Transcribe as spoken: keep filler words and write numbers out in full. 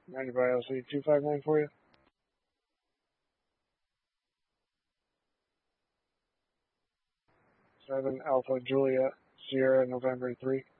ninety-five L C two five nine for you. seven Alpha Juliet Sierra November three.